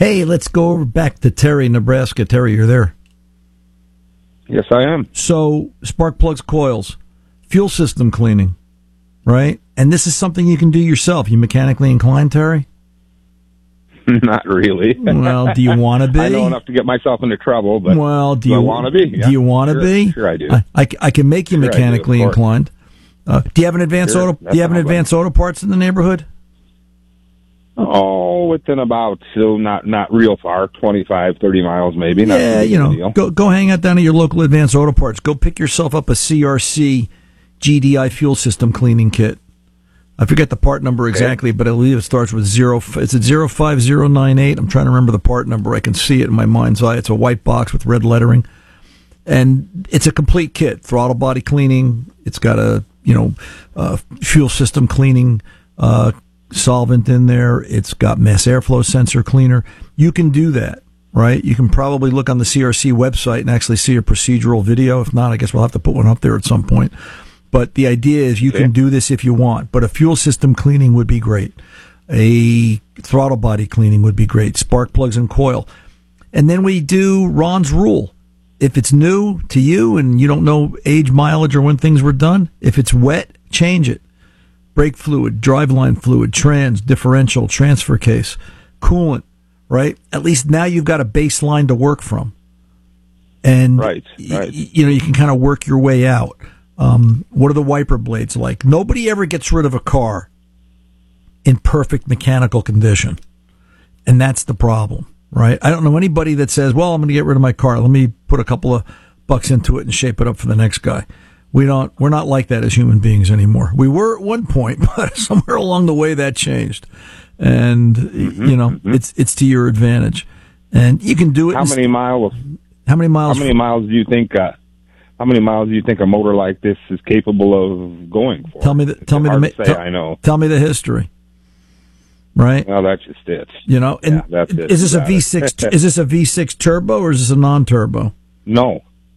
Hey, let's go over back to Terry, Nebraska. Terry, you're there. Yes, I am. So, spark plugs, coils, fuel system cleaning, right? And this is something you can do yourself. You mechanically inclined, Terry? Not really. Well, do you want to be? I know enough to get myself into trouble, but do you want to be? Yeah. Do you want to be? Sure, I do. I can make you Sure mechanically I do, inclined. Do you have an advanced Sure, auto? Do you have an advanced auto parts in the neighborhood? Oh, within about, so not real far, 25, 30 miles maybe. Not Yeah, go hang out down at your local Advanced Auto Parts. Go pick yourself up a CRC GDI fuel system cleaning kit. I forget the part number exactly, but I believe it starts with 05098. I'm trying to remember the part number. I can see it in my mind's eye. It's a white box with red lettering, and it's a complete kit: throttle body cleaning. It's got a fuel system cleaning solvent in there. It's got mass airflow sensor cleaner. You can do that, right? You can probably look on the CRC website and actually see a procedural video. If not, I guess we'll have to put one up there at some point. But the idea is you can do this if you want. But a fuel system cleaning would be great. A throttle body cleaning would be great. Spark plugs and coil. And then we do Ron's rule. If it's new to you and you don't know age, mileage, or when things were done, if it's wet, change it. Brake fluid, driveline fluid, trans, differential, transfer case, coolant, right? At least now you've got a baseline to work from. And, right. You can kind of work your way out. What are the wiper blades like? Nobody ever gets rid of a car in perfect mechanical condition. And that's the problem, right? I don't know anybody that says, well, I'm going to get rid of my car. Let me put a couple of bucks into it and shape it up for the next guy. We're not like that as human beings anymore. We were at one point, but somewhere along the way that changed. And, it's to your advantage. And you can do it. How many miles do you think a motor like this is capable of going for? Tell me the history. Right? Well, that's just it. That's it. Is this a V6 turbo or is this a non-turbo? No,